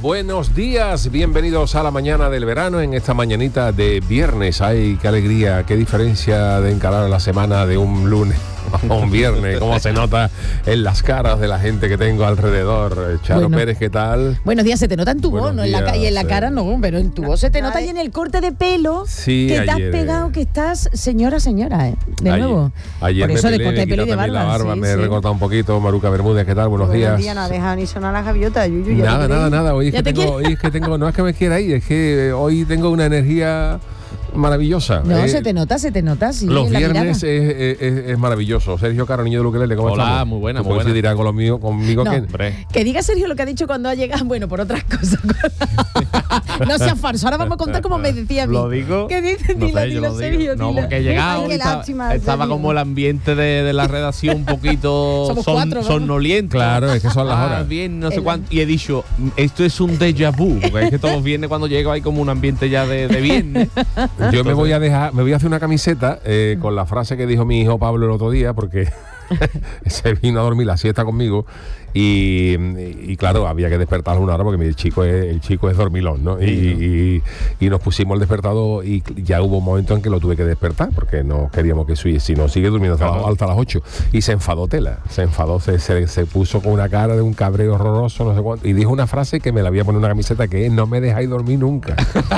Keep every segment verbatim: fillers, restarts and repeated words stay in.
Buenos días, bienvenidos a la mañana del verano, en esta mañanita de viernes. Ay, qué alegría, qué diferencia de encarar la semana de un lunes a un viernes, cómo se nota en las caras de la gente que tengo alrededor. Charo bueno. Pérez, ¿qué tal? Buenos días, se te nota en tu voz, no en la calle, en la cara no, pero en tu voz se te nota y en el corte de pelo sí, que ayer, te has pegado, que estás señora, señora, ¿eh? De ayer, nuevo. Ayer Por eso me de corte de pelo y de barba. La barba sí, me sí. he recortado un poquito. Maruca Bermúdez, ¿qué tal? Buenos, Buenos días. días. No ha dejado ni sonar la gaviota, Yuyu. Nada, nada, nada. Hoy es, que tengo, hoy es que tengo, no es que me quiera ir, es que hoy tengo una energía maravillosa. No, eh, se te nota, se te nota. Sí, los en la viernes es, es, es, es maravilloso. Sergio Caro, niño de Luquelele, ¿cómo Hola, estamos? muy buena, Tú muy buena. dirá con lo mío, conmigo no, que... Hombre. Que diga Sergio lo que ha dicho cuando ha llegado, bueno, por otras cosas. No seas falso, ahora vamos a contar como me decía a mí. Lo digo. ¿Qué dices? No dilo, sé, dilo, lo Sergio, digo. No, dilo. porque he llegado Ay, qué estaba, lástima, estaba Sergio. como el ambiente de, de la redacción un poquito Somos son, cuatro, vamos. somnoliento. Claro, es que son las Ah, horas. bien, no sé El- cuánto. Y he dicho, esto es un déjà vu, porque es que todos los viernes cuando llego hay como un ambiente ya de, de viernes. Yo me voy a dejar, me voy a hacer una camiseta eh, con la frase que dijo mi hijo Pablo el otro día, porque se vino a dormir la siesta conmigo y, y claro, había que despertarlo una hora porque mi chico es, el chico es dormilón, ¿no? Y, y, y nos pusimos el despertador y ya hubo un momento en que lo tuve que despertar porque no queríamos que su, si no sigue durmiendo hasta, Claro. la- hasta las ocho y se enfadó Tela, se enfadó, se, se, se puso con una cara de un cabreo horroroso, no sé cuánto, y dijo una frase que me la voy a poner en una camiseta que es: no me dejáis dormir nunca.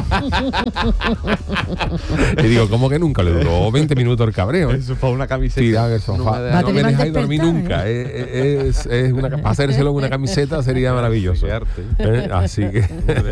Y digo, ¿cómo que nunca? Le duró veinte minutos el cabreo, ¿eh? Eso fue una camiseta. Tirado en el sofá. No me deja- No me Va a dejáis tener dormir más nunca. Es, es, es una, para hacérselo en una camiseta sería maravilloso. Qué arte. ¿Eh? Así que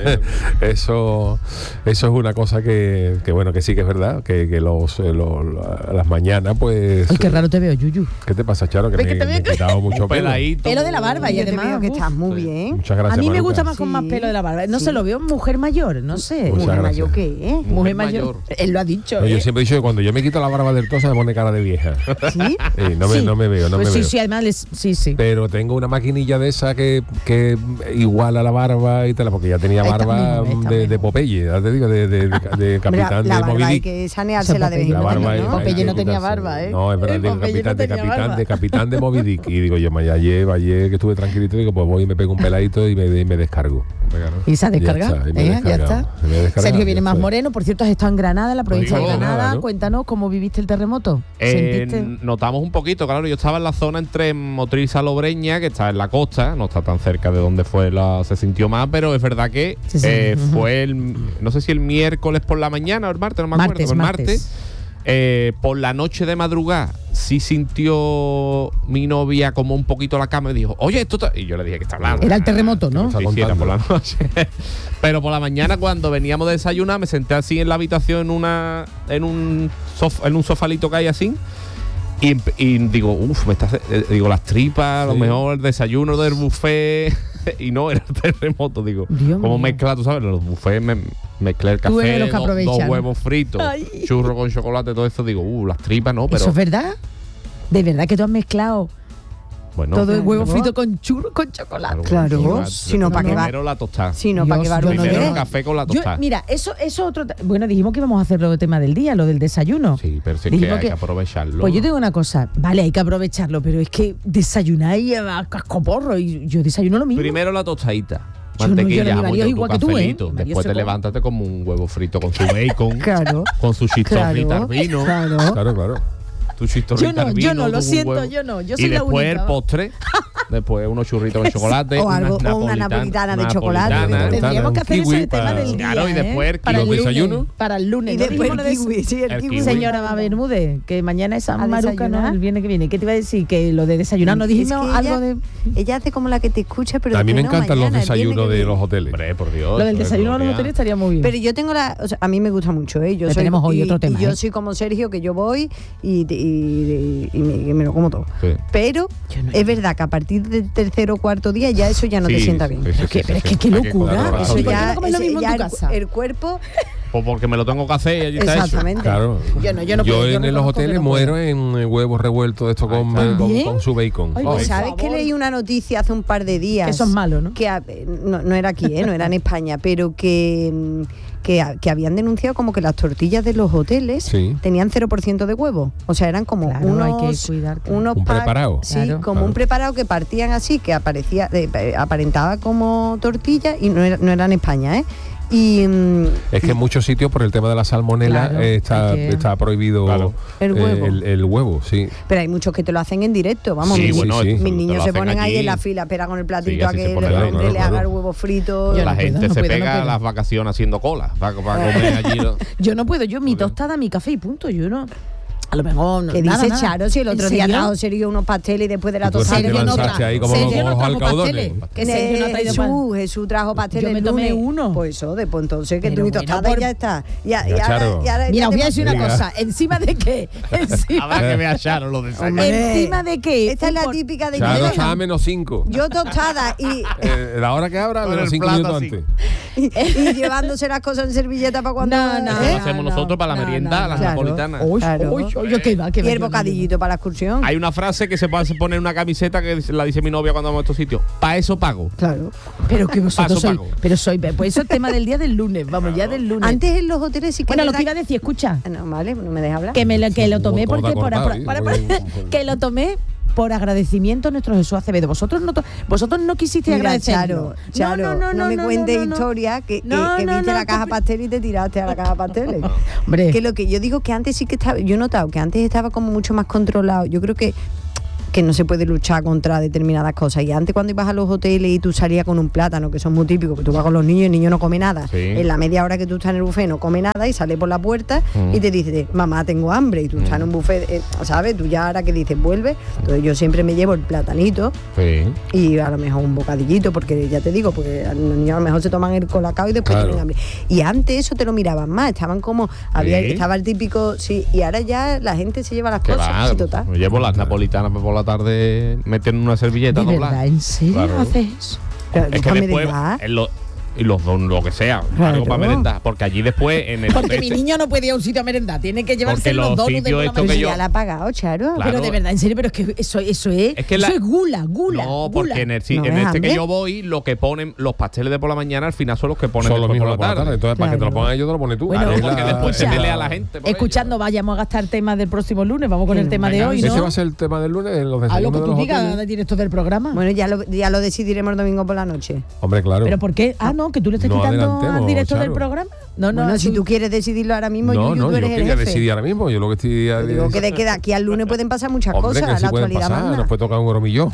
eso, eso es una cosa que, que bueno, que sí que es verdad, que, que los, eh, los- las mañanas, pues. Ay, qué raro te veo, Yuyu. ¿Qué te pasa, Charo? Que Ve me, que te me veo he que- quitado mucho Un pelo. peladito. Pelo de la barba y Yo te además. veo que uf, estás muy sí. bien. Muchas gracias. A mí me Maruca. gusta más con Sí. más pelo de la barba. No Sí. se lo veo mujer mayor, no sé. Muchas Mujer gracias. mayor que, ¿eh? Mujer mayor. mayor. Él lo ha dicho. No, yo ¿eh? siempre he dicho que cuando yo me quito la barba del todo se me pone cara de vieja. ¿Sí? Eh, no, me, Sí. no me veo, no Pues me sí, veo. sí, además, les- sí, sí. Pero tengo una maquinilla de esa que, que iguala la barba y tal, porque ya tenía Está barba mejor, está de, de mejor. Popeye, ya te digo, de, de, de, de capitán la de barba Moby hay Dick. que saneársela de vez en La cuando, barba ¿no? es- Popeye hay no que tenía quitarse. barba, ¿eh? No, es verdad, El digo, Popeye capitán, no de, tenía capitán, barba. de capitán de Moby Dick. Y digo yo, ma, ayer, ayer que estuve tranquilito, digo, pues voy y me pego un peladito y me, y me descargo. Y se ha Ya descargado. está, y me he ¿eh? Ya descargado, está. me he descargado, Sergio ya viene más está. moreno. Por cierto, has estado en Granada, en la provincia digo de Granada. nada, ¿no? Cuéntanos cómo viviste el terremoto. Eh, ¿Sentiste? notamos un poquito, claro. Yo estaba en la zona entre Motril y Salobreña, que está en la costa, no está tan cerca de donde fue la, se sintió más, pero es verdad que Sí, sí, eh, ujú. fue el, no sé si el miércoles por la mañana o el martes, no me acuerdo, Martes, el martes. martes. Eh, por la noche de madrugada sí sintió mi novia como un poquito la cama y dijo, oye, esto está-". Y yo le dije que está hablando. Era el terremoto, ¿no? Está Sí, sí, era por la contando. noche. Pero por la mañana cuando veníamos de desayunar me senté así en la habitación en una en un sof- en un sofalito que hay así y, empe- y digo, uff, me está hace- eh, digo las tripas, a lo Sí. mejor el desayuno del buffet y no era el terremoto, digo. Dios Como mío. mezclar, tú sabes, los buffets me, mezclé el Tú eres de café, los que do- dos aprovechan, ¿no? huevos fritos, Ay. churro con chocolate, todo eso, digo, uh, las tripas no, pero ¿Eso es verdad? ¿De verdad que tú has mezclado bueno, todo el huevo claro. frito con churro con chocolate? Claro, Iba- si no, ¿para qué va? primero la tostada. Si no, ¿para qué Dios, va yo no Primero veo. el café con la Yo, tostada. mira, eso es otro. ta- Bueno, dijimos que íbamos a hacer lo tema del día, lo del desayuno. Sí, pero si es que Dijimos hay que- que aprovecharlo. Pues yo tengo una cosa, vale, hay que aprovecharlo, pero es que desayunáis a cascoporro y yo desayuno lo mismo. Primero la tostadita. Yo no, Mantequilla, yo no, mi jamón, marido tu igual que tú, ¿eh? cafelito. Mi marido Después se te come- levántate como un huevo frito con su bacon, Claro, con su chistorrita al claro, vino. claro. Claro, claro. Tu chistorrita Yo no, al yo vino no, lo con un siento, huevo. yo no, yo soy Y la después única. el postre. Después unos churritos con chocolate. O algo- unas o una napolitana de chocolate. napolitana. Tendríamos que hacer kiwi ese tema para- del día. Claro, y después ¿eh? el para el kiwi. lunes, ¿Desayuno? para el lunes. Y ¿no? después Dijimos el lo de- kiwi, sí, el el kiwi. kiwi. Señora Ma Bermúdez, que mañana es San ¿A Maruca, ¿no? desayunar? El viernes que viene. ¿Qué te iba a decir? Que lo de desayunar, nos Es dijimos que algo ella- de. Ella hace como la que te escucha, pero A mí me después no, encantan los mañana, el viernes desayunos que de viene. los hoteles. Hombre, por Dios. Lo del eso es desayuno a los gloria. hoteles estaría muy bien. Pero yo tengo la, o sea, a mí me gusta mucho, ¿eh? Yo Pero soy, tenemos hoy y, otro tema, y yo ¿eh? soy como Sergio, que yo voy y, y, y- y me, y me lo como todo. Sí. Pero Yo no- es verdad que a partir del tercer o cuarto día ya eso ya no te Sí, sienta sí, bien. sí, sí, Pero, que- sí, pero es sí. que qué Hay que locura. controlarlo. Eso ¿Y por qué ya, no comes lo ese- mismo en ya tu el, casa? el cuerpo Pues porque me lo tengo que hacer y allí está hecho. Exactamente. Claro. Yo no, yo no puedo, yo en no los conozco que hoteles no puedo. muero en eh, huevos revueltos de esto con, está. con, ¿También? con su bacon. Ay, Oh. por ¿Sabes favor. que leí una noticia hace un par de días? Que eso es malo, ¿no? Que a- no, no era aquí, ¿eh? No era en España, pero que, mm, que, a- que habían denunciado como que las tortillas de los hoteles Sí. tenían cero por ciento de huevo. O sea, eran como Claro, unos, hay que cuidar, claro. unos Un pack- preparado. Sí, Claro. como Claro. un preparado que partían así, que aparecía, eh, eh, aparentaba como tortilla y no era, no era en España, ¿eh? Y mm, Es que en muchos sitios por el tema de la salmonela Claro, eh, está, hay que- está prohibido Claro. El eh, huevo. el, el huevo, sí. pero hay muchos que te lo hacen en directo, vamos. Sí, mis, bueno, sí. mis te lo niños se hacen ponen ahí allí. en la fila, esperan con el platito Sí, a así que se el pone, hombre claro, le claro. haga el huevo frito. Yo La no gente puedo, no se puedo, no pega puedo. a las vacaciones haciendo cola para, para comer allí. ¿no? Yo no puedo, yo mi tostada, mi café y punto. Yo no. A lo mejor. Que nada, dice nada. Charo, si el ¿En otro día serio? trajo Sergio unos pasteles y después de la Y tú tostada así te yo no lanzaste tra- ahí como Sí, los, yo no los trajo alcaudones. pasteles. Que Sergio no ha Eh, traído pan. Jesús, Jesús trajo pasteles Yo me el tomé lunes. uno. Pues eso, de pues entonces que Pero tú y bueno, tostada por- y ya está. Ya, Ya, y ahora- Charo. y ahora Mira, ya os te voy a decir una Venga. cosa. ¿Encima de qué? Encima, Habrá que me acharon los desayunos. Hombre, ¿Encima de qué? Esta es Un la por- típica de Charo yo- está a menos cinco. yo tostada y, Eh, la hora que abra, Con menos el cinco plato minutos así. antes. y, y llevándose las cosas en servilleta para cuando. No, no, Eso ¿eh? lo hacemos no, nosotros para la no, merienda, no, las claro. napolitanas. Uy, Claro. uy, uy, qué va, qué Y va, el yo no- bocadillito para la excursión. Hay una frase que se puede poner en una camiseta que dice- la dice mi novia cuando vamos a estos sitios. Pa' eso pago. Claro. Pero que vosotros Paso sois. pago. Pero soy. Pues eso es tema del día del lunes. Vamos, ya del lunes. Antes en los hoteles sí que. bueno, es lo que iba verdad- a decir, escucha. Ah, no, vale, no me deja hablar. Que me lo, que lo tomé ¿Cómo te porque ha por, cortado, por- eh? para- Muy- que lo tomé por agradecimiento a nuestro Jesús Acevedo. Vosotros no to- vosotros no quisisteis Mira, agradecerlo. Charo, Charo, no, me cuentes historia que, que, No, que no, viste no, la caja tú- pastel y te tiraste a la caja pasteles. Hombre, Que lo que yo digo que antes sí que estaba, yo he notado que antes estaba como mucho más controlado. Yo creo que que no se puede luchar contra determinadas cosas. Y antes cuando ibas a los hoteles y tú salías con un plátano, que son muy típicos, que tú vas con los niños y el niño no come nada. Sí. En la media hora que tú estás en el buffet no come nada y sale por la puerta Mm. y te dice, mamá, tengo hambre. Y tú estás en un buffet, eh, ¿sabes? Tú ya ahora que dices, vuelve. Entonces yo siempre me llevo el platanito Sí. y a lo mejor un bocadillito, porque ya te digo, porque los niños a lo mejor se toman el colacao y después Claro. tienen hambre. Y antes eso te lo miraban más, estaban como, había, Sí. estaba el típico, sí, y ahora ya la gente se lleva las Que cosas, va, sí, total. me llevo las napolitanas por la tarde metiendo en una servilleta ¿de doblada. verdad? ¿En serio Claro. haces eso? Pero Es que déjame después, merendar. en lo- y los don, lo que sea, Claro. algo para merendar. Porque allí después, en el Porque hotel mi este- niño no puede ir a un sitio a merendar, tiene que llevarse Porque los los donuts de sitios por la estos que Pero mañana. si yo- ya la ha pagado, Charo. Claro. Pero de verdad, en serio, pero es que eso, eso es, Es que eso la- es gula, gula. No, gula. porque en, el, si- No en me este que hambre. yo voy, lo que ponen los pasteles de por la mañana al final son los que ponen Son los después mismos por la tarde. Entonces, para que te lo Claro. pongan ellos, te lo pones tú. Bueno, Es porque la- después se escucha, pelea la gente. por Escuchando, vayamos a gastar temas del próximo lunes, vamos con Sí, el tema venga. de hoy, Ese ¿no? va a ser el tema del lunes, en los A lo desayunos que de tú los digas, hoteles. de directo del programa. Bueno, ya lo, ya lo decidiremos el domingo por la noche. Hombre, claro. ¿Pero por qué? Ah, no, que tú le estás No quitando al adelantemos, directo del Charo. programa. No, no, bueno, si tú- tú quieres decidirlo ahora mismo, no, Yuyu, no, tú yo eres el quería jefe. decidir ahora mismo. Yo lo que estoy Te digo que de, que de aquí al lunes pueden pasar muchas Hombre, cosas, que sí la pueden actualidad pasar, manda. nos puede tocar un euromillón.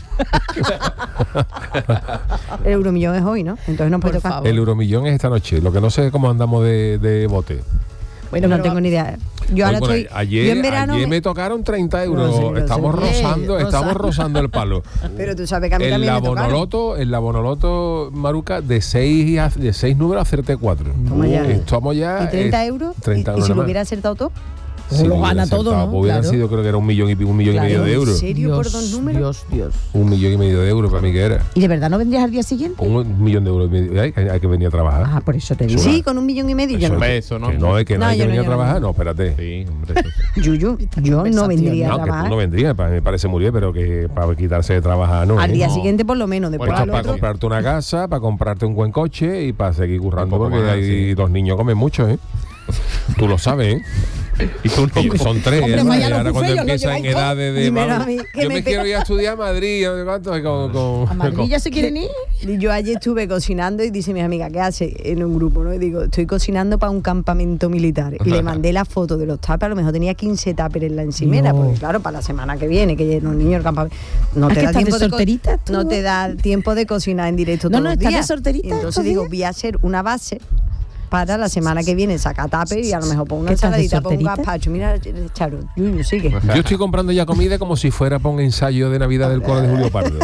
El euromillón es hoy, ¿no? Entonces no puede Por tocar. favor. El euromillón es esta noche. Lo que no sé es cómo andamos de, de bote. Bueno, no pero tengo va- ni idea. Yo ahora Hoy, bueno, estoy. ayer, yo en verano. ayer me- me tocaron treinta euros. No sé, no sé. estamos Bien, rozando, estamos rozando. rozando el palo. Pero tú sabes que a mí En también la me tocaron. Bonoloto, en la Bonoloto, Maruca, de seis, a- de seis números acerté cuatro. Toma ya. Estamos ya. ¿Y treinta eh, euros? treinta ¿Y, y euros si nada lo más. hubiera acertado todo? Si lo hubiera gana todo, acertado, ¿no? pues hubieran Claro. sido, creo que era un millón y pico, un millón y medio de ¿En euros. serio por Dios, dos números? Dios, Dios. Un millón y medio de euros para mí que era. ¿Y de verdad no vendrías al día siguiente? Un millón de euros. Hay, que- hay que venir a trabajar. Ah, por eso te digo. Sí, con un millón y medio. Yo Eso no. es- Eso, ¿no? que no, es que no, No, hay que yo no, venir a yo no. trabajar. No, espérate. Sí, hombre. eso sí. Yuyu, yo no conversación, vendría a No, que tú trabajar. no vendrías, pa- me parece muy bien, pero que para quitarse de trabajar no. Al ¿eh? día No. siguiente por lo menos, después Bueno, al Esto es para otro. comprarte una casa, para comprarte un buen coche y para seguir currando, Un poco porque más, hay, sí. los niños comen mucho, ¿eh? Tú lo sabes, ¿eh? Y tú no. Porque son tres, Hombre, ¿eh? vaya a los Ahora cuando buffets, lo empiezan lleváis todo. edades de... Dímelo vamos, a mí, que yo me me quiero ir a estudiar a Madrid, no sé cuánto, y con, con- ¿A Madrid con- ya se quieren ir? Y yo ayer estuve cocinando y dice mi amiga, ¿qué hace? En un grupo, ¿no? Y digo, estoy cocinando para un campamento militar. Y le mandé la foto de los tapers, a lo mejor tenía quince tapers en la encimera, No. porque claro, para la semana que viene, que lleguen los niños al campamento. No ¿Ah, te que da estás de tiempo co- solterita tú? No te da tiempo de cocinar en directo No, todos no, los ¿estás de días. solterita Y entonces estos digo, días? voy a hacer una base para la semana que viene sacar taper y a lo mejor pongo una ¿Qué estás de ensaladita, pongo un solterita? gazpacho. Mira, Charo, Yuyu, sigue. Yo estoy comprando ya comida como si fuera para un ensayo de Navidad del coro de Julio Pardo.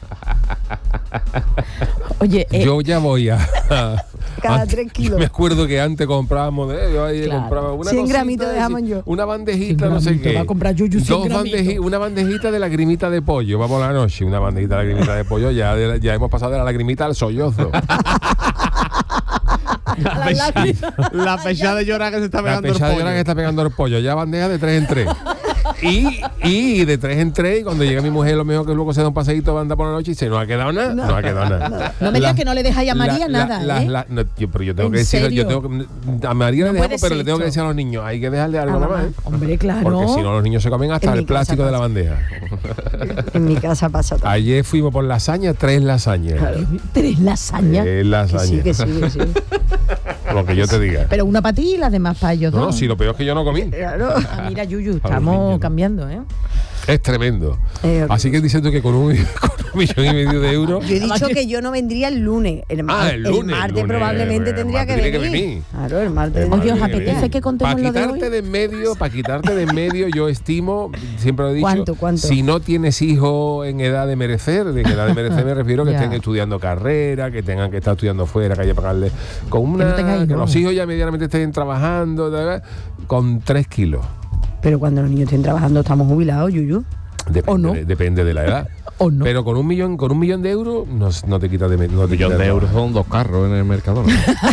Oye, eh, Yo ya voy a... Cada antes- tres kilos. Yo me acuerdo que antes comprábamos, eh, yo ahí Claro. compraba una cien cosita, gramitos de así, jamón yo. una bandejita, cien no sé gramitos, qué. va a comprar Yuyu cien Dos gramitos. bandeji- una bandejita de lagrimita de pollo, vamos a la noche, una bandejita de lagrimita de pollo, ya, de la- ya hemos pasado de la lagrimita al sollozo. A la lágrima. La pechada de llorar que se está La pegando el pechada de pollo. llorar que está pegando el pollo. Ya bandeja de tres en tres. Y, y de tres en tres, y cuando llega mi mujer, lo mejor que luego se da un paseíto, anda por la noche y dice, no ha quedado nada, no, ha quedado nada. No me digas que no le dejáis a María La- nada, la- ¿eh? la- no, yo- pero yo tengo ¿En que decir, yo serio? tengo que, a María le No dejamos, puedes pero le tengo que esto. decir a los niños, hay que dejarle algo Ah, nada más, mamá. ¿eh? Hombre, claro. Porque si no los niños se comen hasta En mi el plástico casa de la bandeja. En mi casa pasa todo. Ayer fuimos por lasaña, tres lasañas. Tres lasañas. Tres Que lasañas. sí, que sí, que sí. Lo que yo te diga. Pero una para ti y las demás para ellos No, no, dos. si lo peor es que yo no comí. Claro. Ah, mira, Yuyu, niños, estamos ¿no? cambiando, ¿eh? Es tremendo. Eh, Así que dicen tú que con un, con un millón y medio de euros. Yo he dicho que yo no vendría el lunes. El, mar- Ah, el lunes, martes el lunes, probablemente el tendría martes que tiene venir. que venir. Claro, el martes. El Oye, martes ¿os tiene apetece venir. que contemos Para lo de quitarte hoy? de en medio, para quitarte de en medio, yo estimo, siempre lo he dicho, ¿Cuánto, cuánto? si no tienes hijos en edad de merecer, de en edad de merecer me refiero que Ya. estén estudiando carrera, que tengan que estar estudiando fuera, que haya que pagarle con una, no tenga que hijos. los hijos ya medianamente estén trabajando, da- da, con tres kilos. Pero cuando los niños estén trabajando estamos jubilados, Yuyu. Depende, ¿O no? de, depende de la edad. ¿O no? Pero con un millón, con un millón de euros no, no te quitas de me- no te Un millón quitas de de euros son dos carros en el Mercadona.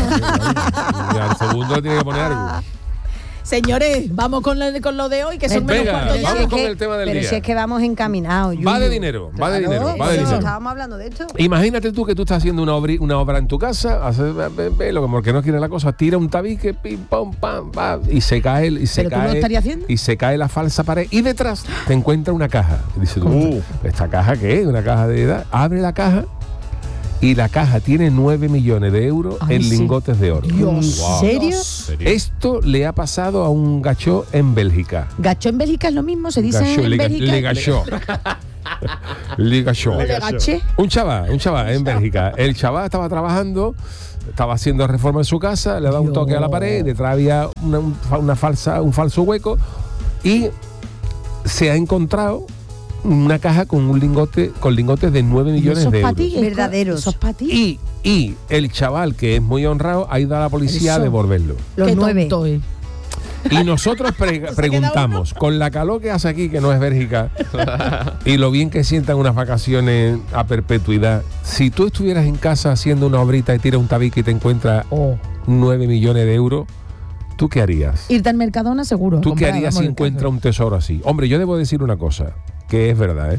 Y al segundo tiene que poner algo. Señores, vamos con lo, con lo de hoy, que son Venga, menos cuarto ya. vamos si es con que- el tema del pero día. si es que vamos encaminados, Yuyu. Va de dinero, va de dinero, va de eso, dinero. Estábamos hablando de esto. Imagínate tú que tú estás haciendo una, obri- una obra en tu casa, haces, ve, ve, ve, lo que porque no quiere la cosa, tira un tabique, pim, pam, pam, pam, y se cae, el- y se ¿Pero tú lo cae, estarías haciendo? y se cae la falsa pared y detrás te encuentra una caja. Y dices tú, Uh. ¿esta caja qué es? Una caja de edad. Abre la caja y la caja tiene nueve millones de euros Ay, en sí. lingotes de oro. Dios, ¿En serio? Esto le ha pasado a un gachó en Bélgica. Gacho en Bélgica es lo mismo, se dice Gachó, en le, ga- Bélgica. le gachó. Le gachó. Le gaché. Un chaval, un chaval en Bélgica. El chaval estaba trabajando, estaba haciendo reforma en su casa, le da un Dios. toque a la pared, detrás había una, un fa- una falsa, un falso hueco y se ha encontrado una caja con un lingote, con lingotes de nueve millones Esos de pa' euros. ti, Verdaderos. Esos para ti. Y, y el chaval, que es muy honrado, ha ido a la policía Eso. a devolverlo. Los Qué nueve. tonto es. Y nosotros pre- preguntamos, con la calor que hace aquí, que no es Bélgica, y lo bien que sientan unas vacaciones a perpetuidad, si tú estuvieras en casa haciendo una obrita y tiras un tabique y te encuentras Oh. nueve millones de euros, ¿tú qué harías? Irte al Mercadona seguro. a ¿Tú qué comprar, harías vamos, si el encuentras caso. un tesoro así? Hombre, yo debo decir una cosa, que es verdad, ¿eh?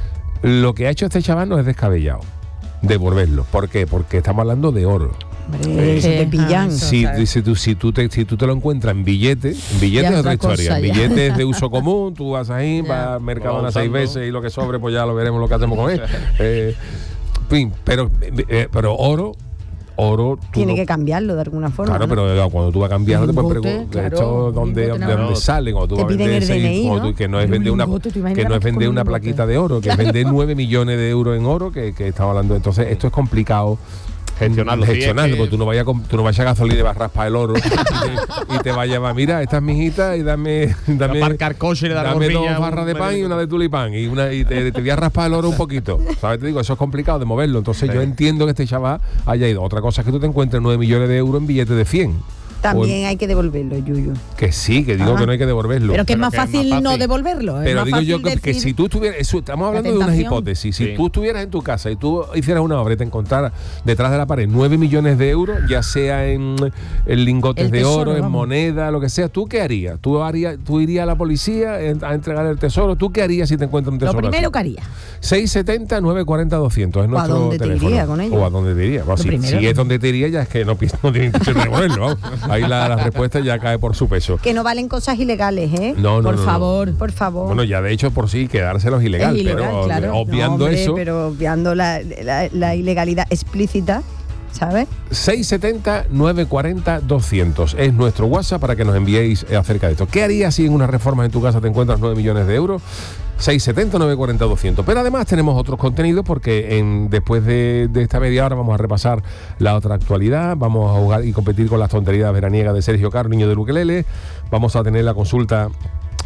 Lo que ha hecho este chaval no es descabellado, devolverlo. ¿Por qué? Porque estamos hablando de oro. Hombre, si te pillan. Ah, eso, Si, ¿sabes? si, tú, si, tú te, si tú te lo encuentras en billete, en billete Ya es es otra otra historia. cosa, En ya. billete es de uso común, tú vas ahí, Ya. vas al Mercadona Lo vas seis usando. veces y lo que sobre, pues ya lo veremos lo que hacemos con él. Eh, en fin, pero, eh, pero oro, oro. tú Tiene no- que cambiarlo de alguna forma. Claro, ¿no? pero eh, cuando tú vas a cambiar, no te puedes Lingote, preguntar claro, esto dónde, lingote de nada dónde más. salen, cuando tú Te vas a piden vender el seis- D N I, cuando ¿no? tú- que no es Un vender una, lingote, ¿te imaginas que no es que vender con un una lingote? plaquita de oro, que es vender nueve millones de euros en oro, que, que estamos hablando. Entonces, esto es complicado. Gestionarlo, sí, gestionarlo, es que- porque tú no vayas a, com- tú no vayas a gasolina y vas a raspar el oro y te, y te vayas a llevar, mira, esta es mi hijita y dame, dame, aparcar coche y le dar dame morcilla dos a un barras de pan y médico. una de tulipán y una y te, te voy a raspar el oro un poquito. ¿Sabes? Te digo, eso es complicado de moverlo. Entonces yo Sí. entiendo que este chaval haya ido. Otra cosa es que tú te encuentres nueve millones de euros en billetes de cien. También O- hay que devolverlo, Yuyu. que sí, que digo Ah. que no hay que devolverlo. Pero que es Pero más que es más fácil, no fácil. devolverlo. es Pero más digo yo fácil que, que decir- si tú estuvieras, eso, estamos hablando de unas tentación. hipótesis, si Sí. tú estuvieras en tu casa y tú hicieras una obra y te encontraras detrás de la pared nueve millones de euros, ya sea en, en lingotes El de tesoro, oro, en vamos. moneda, lo que sea, ¿tú qué harías? ¿Tú, harías, tú irías a la policía en- a entregar el tesoro? ¿Tú qué harías si te encuentras un Lo tesoro? primero así? que haría. seis setenta, nueve cuarenta, doscientos es ¿O a nuestro dónde te teléfono. iría con ello? O a dónde te iría. Bueno, Lo si, primero. si es donde te iría, ya es que no, pi- no tiene intención de devolverlo. vamos. Ahí la, la respuesta ya cae por su peso. Que no valen cosas ilegales, ¿eh? No, no, Por no, no. favor. Por favor. Bueno, ya de hecho por sí quedárselos ilegal, Es ilegal, pero claro. No, obviando hombre, eso. Pero obviando la, la- la ilegalidad explícita, ¿sabes? seis setenta, nueve cuarenta, doscientos es nuestro WhatsApp para que nos enviéis eh, acerca de esto. ¿Qué harías si en unas reformas en tu casa te encuentras nueve millones de euros? seis setenta, nueve cuarenta, doscientos. Pero además tenemos otros contenidos porque en, después de, de esta media hora vamos a repasar la otra actualidad, vamos a jugar y competir con las tonterías veraniegas de Sergio Caro, niño del ukelele, vamos a tener la consulta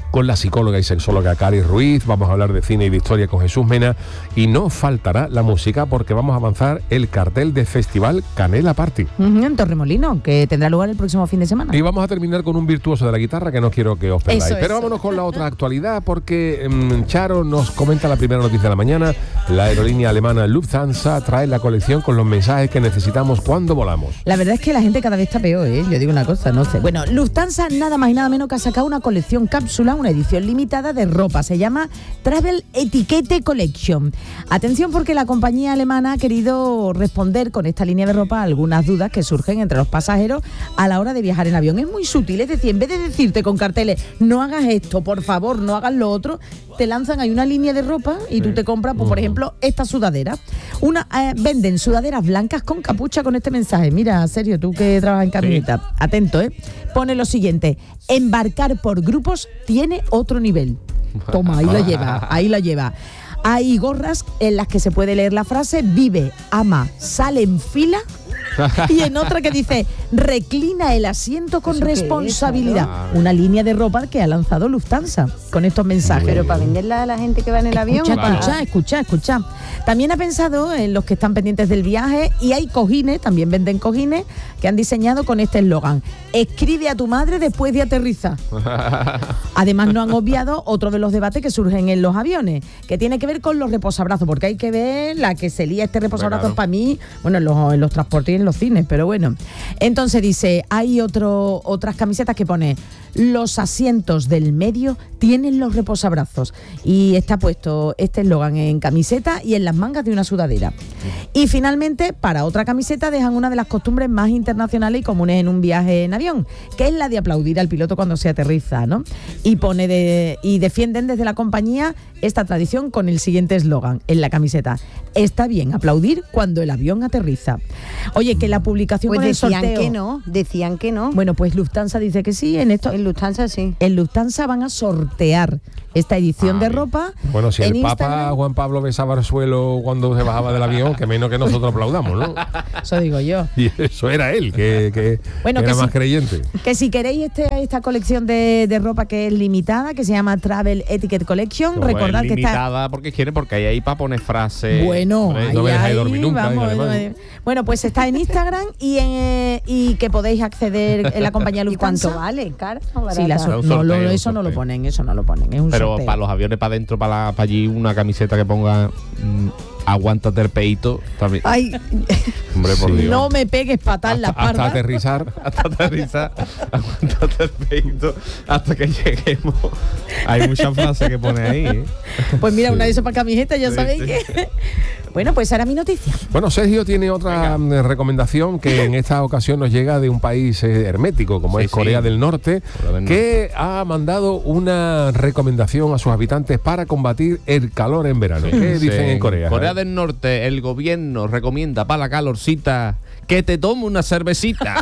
con la psicóloga y sexóloga Cari Ruiz. Vamos a hablar de cine y de historia con Jesús Mena. Y no faltará la música porque vamos a avanzar el cartel de Festival Canela Party. Uh-huh, en Torremolino, que tendrá lugar el próximo fin de semana. Y vamos a terminar con un virtuoso de la guitarra que no quiero que os perdáis. Eso, Pero eso. vámonos con la otra actualidad porque um, Charo nos comenta la primera noticia de la mañana. La aerolínea alemana Lufthansa trae la colección con los mensajes que necesitamos cuando volamos. La verdad es que la gente cada vez está peor, ¿eh? Yo digo una cosa, no sé. Bueno, Lufthansa nada más y nada menos que ha sacado una colección cápsula, una edición limitada de ropa. Se llama Travel Etiquette Collection. Atención porque la compañía alemana ha querido responder con esta línea de ropa a algunas dudas que surgen entre los pasajeros a la hora de viajar en avión. Es muy sutil, es decir, en vez de decirte con carteles, no hagas esto, por favor, no hagas lo otro, te lanzan ahí una línea de ropa y tú te compras, pues, por ejemplo, esta sudadera. Una, eh, venden sudaderas blancas con capucha con este mensaje. Mira, serio, tú que trabajas en camioneta, sí. Atento, ¿eh? Pone lo siguiente: embarcar por grupos tiene otro nivel. Toma, ahí lo lleva, ahí lo lleva. Hay gorras en las que se puede leer la frase vive, ama, sale en fila. Y en otra que dice reclina el asiento con responsabilidad. Es, una línea de ropa que ha lanzado Lufthansa con estos mensajes. Pero para venderla a la gente que va en el avión. Escucha, para... escucha, escucha, escucha. También ha pensado en los que están pendientes del viaje y hay cojines, también venden cojines, que han diseñado con este eslogan: escribe a tu madre después de aterrizar. Además no han obviado otro de los debates que surgen en los aviones, que tiene que ver con los reposabrazos, porque hay que ver la que se lía este reposabrazos, claro, para mí, bueno, en los, en los transportes y en los cines, pero bueno. Entonces dice, hay otro, otras camisetas que pone los asientos del medio tienen los reposabrazos, y está puesto este eslogan en camiseta y en las mangas de una sudadera. Y finalmente, para otra camiseta dejan una de las costumbres más internacionales y comunes en un viaje en avión, que es la de aplaudir al piloto cuando se aterriza, ¿no? Y pone de, y defienden desde la compañía esta tradición con el siguiente eslogan en la camiseta: está bien aplaudir cuando el avión aterriza. Oye, que la publicación pues con el decían sorteo, que no, decían que no. Bueno, pues Lufthansa dice que sí. En esto, en Lufthansa sí. En Lufthansa van a sortear esta edición ah, de ropa. Bueno, si el Instagram. Papa Juan Pablo besaba el suelo cuando se bajaba del avión, que menos que nosotros aplaudamos, ¿no? Eso digo yo. Y eso era él, que, que, bueno, que que era si, más creyente. Que si queréis este, esta colección de, de ropa que es limitada, que se llama Travel Etiquette Collection, no, recordad que está limitada porque quiere, porque hay ahí para poner frases. Bueno, ahí, no me dejáis ahí, dormir nunca. Vamos, no, bueno, pues está en Instagram y en, eh, y que podéis acceder en la compañía Lufthansa. ¿Y cuánto vale? ¿Caro? Sí, la so- no, lo, eso no lo ponen, eso no lo ponen. Es un Pero sorteo. Para los aviones, para adentro, para, la, para allí, una camiseta que ponga mmm, aguántate el peito también. Ay, hombre, por sí. Dios. No me pegues patada en la hasta, espalda. hasta aterrizar. Hasta aterrizar, aguántate el peito hasta que lleguemos. Hay muchas frases que pone ahí, ¿eh? Pues mira, Sí. una de esas para camiseta, ya Sí, sabéis sí. que... Bueno, pues ahora mi noticia. Bueno, Sergio tiene otra Venga. recomendación que en esta ocasión nos llega de un país eh, hermético, como sí, es Corea, sí. del Norte, Corea del que Norte. ha mandado una recomendación a sus habitantes para combatir el calor en verano. Sí, ¿Qué sí. dicen en Corea? Corea del Norte, el gobierno recomienda para la calorcita que te tome una cervecita.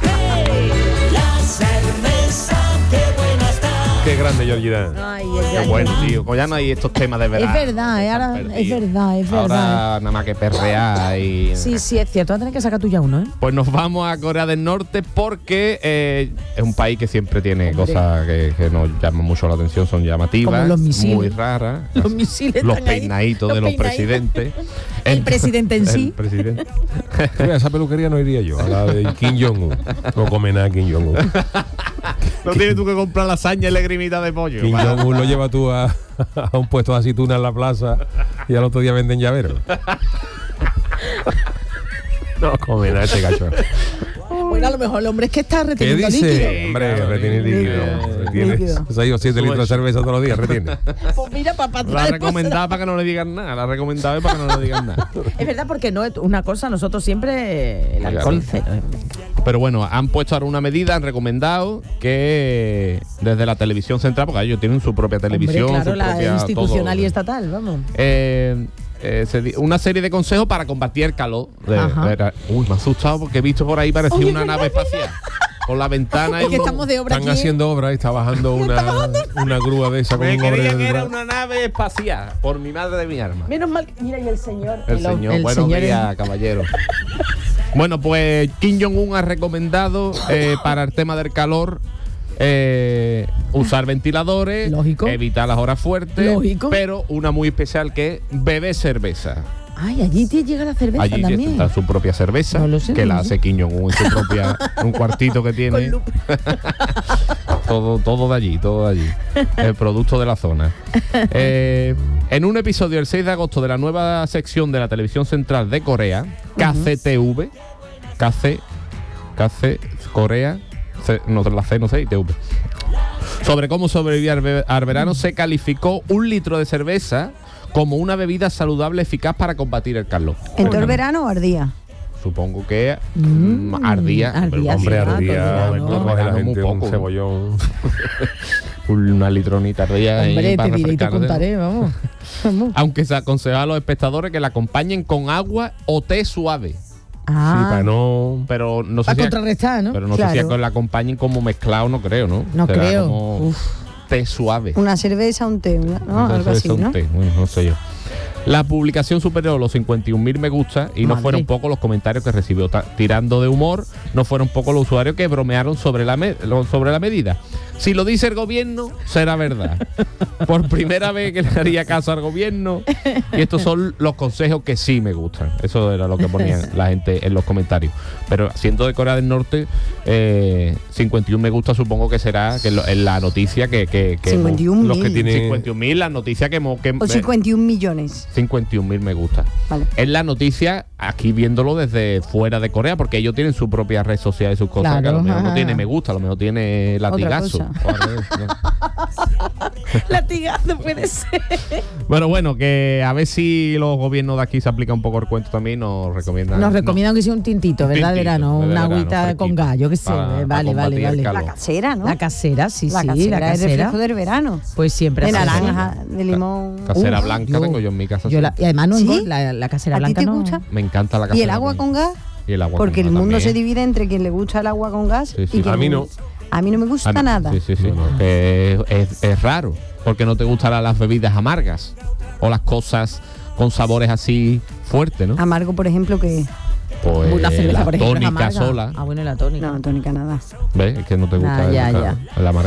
La cerveza, qué buena está. Qué grande, Georgina. Ay, Qué bueno, tío. Pues ya no hay estos temas de verano. Es verdad, eh, ahora, es verdad, es verdad. Ahora nada más que perrear y... Sí, sí, es cierto. Vas a tener que sacar tú ya uno, ¿eh? Pues nos vamos a Corea del Norte porque eh, es un país que siempre tiene Hombre. cosas que, que nos llaman mucho la atención, son llamativas, Como los misiles. muy raras. Los misiles Los están ahí, peinaditos los de los peinaditos. presidentes. El presidente en sí. El presidente. Mira, esa peluquería no iría yo, a la de Kim Jong-un. No come nada Kim Jong-un. No tienes tú que comprar lasaña y lagrimita de pollo. Kim Jong-un lo lleva tú a, a un puesto de aceituna en la plaza y al otro día venden llaveros. No come nada este cacho. Bueno, a lo mejor el hombre es que está ¿Qué reteniendo dice? líquido. Hombre, Claro, retiene líquido. líquido. Retiene. Líquido. Se ha ido siete litros de cerveza todos los días, retiene. Pues mira, papá, La recomendaba para que no le digan nada. La recomendaba para que no le digan nada. es verdad, porque no es una cosa, nosotros siempre el alcohol cero. ¿eh? Pero bueno, han puesto ahora una medida, han recomendado que desde la televisión central, porque ellos tienen su propia televisión, Hombre, claro, su la propia institucional todo, y estatal, vamos. eh, eh, se di- una serie de consejos para combatir el calor. De, Ajá. de- uy, me ha asustado porque he visto por ahí parecía Oye, una ¿verdad, nave espacial. Con la ventana y Es que uno- estamos de obra Están aquí. haciendo obra y está bajando una, una grúa de esa con Me un hombre creía que era detrás. una nave espacial, por mi madre de mi arma. Menos mal que, mira, y el señor. El señor, el buenos señor días, caballero. Bueno, pues Kim Jong-un ha recomendado eh, para el tema del calor eh, usar ventiladores, Lógico. evitar las horas fuertes, Lógico. pero una muy especial que es beber cerveza. Ay, allí te llega la cerveza Allí también. está su propia cerveza, No lo sé, que no la lo sé. hace Quiñón en su propia, un cuartito que tiene. Con lupa. todo, todo de allí, todo de allí. El producto de la zona. Eh, en un episodio del seis de agosto de la nueva sección de la televisión central de Corea, K C T V, K C, K C, Corea, C, no, la C no sé, y T V. Sobre cómo sobrevivir al, ve- al verano, se calificó un litro de cerveza como una bebida saludable eficaz para combatir el calor. ¿En todo el verano o ardía? Supongo que Mm, mm, ardía. ardía, Pero, Hombre, sí, ardía, ah, le todo coge la verano gente muy un poco. cebollón. una litronita ardía. ahí Hombre, para te diré y te refrescarte. contaré, vamos. Vamos. Aunque se aconseja a los espectadores que la acompañen con agua o té suave. Ah, Sí, para no... Pero no sé para si contrarrestar, ¿no? pero no Claro. sé si la acompañen como mezclado, no creo, ¿no? No Será creo. como Uf. té suave. Una cerveza, un té, una- ¿no? Entonces, Algo así, es un ¿no? té, bueno, no sé yo. La publicación superó los cincuenta y un mil me gusta y no Madre. fueron pocos los comentarios que recibió. Ta- tirando de humor, no fueron pocos los usuarios que bromearon sobre la, me- lo- sobre la medida. Si lo dice el gobierno, será verdad. Por primera vez que le haría caso al gobierno. Y estos son los consejos que sí me gustan. Eso era lo que ponían la gente en los comentarios. Pero siendo de Corea del Norte, eh, cincuenta y un me gusta supongo que será que lo- en la noticia que... que, que cincuenta y un los que mil. tienen- cincuenta y un mil, la noticia que... mo- que O cincuenta y un millones. cincuenta y un mil me gusta. Vale. Es la noticia aquí viéndolo desde fuera de Corea, porque ellos tienen su propia red social y sus cosas, Claro, que a lo mejor no ajá. tiene me gusta, a lo mejor tiene latigazo. cosa. O al revés, ¿no? Latigazo puede ser. Bueno, bueno, que a ver si los gobiernos de aquí se aplican un poco el cuento también, nos recomiendan. Nos no, recomiendan que sea un tintito, Un ¿verdad? De tintito, verano, de una verano, agüita fresquito, con gallo, que sé. para- vale, para vale, combatir el vale. calor. La casera, ¿no? La casera, sí, la sí, casera la es casera. refresco del verano. Pues siempre De así. naranja, de limón. Casera Uf, blanca yo- tengo yo en mi casa. Yo sí. la- y además no ¿Sí? engorda, la, la casera ¿A ti blanca te no. gusta? Me encanta la ¿Y casera el agua blanca. con gas? Y el agua Porque con el gas mundo se también. divide entre quien le gusta el agua con gas Sí, sí. y quien A mí no. A mí no me gusta Ah, no. nada. Sí, sí, sí. Que es, es- es raro. Porque no te gustan la- las bebidas amargas. O las cosas con sabores así fuertes, ¿no? Amargo, por ejemplo, que Pues La cerveza, la por ejemplo, es tónica amarga. sola. Ah, bueno, la tónica. no, tónica nada. ¿Ves? Es que no te gusta Ah, el, ya, claro, ya. el amargo.